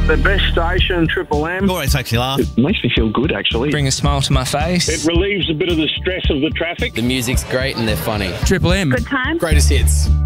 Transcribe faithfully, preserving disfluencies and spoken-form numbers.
The best station, Triple M. Always makes you laugh. It makes me feel good, actually. Bring a smile to my face. It relieves a bit of the stress of the traffic. The music's great and they're funny. Triple M. Good time. Greatest hits.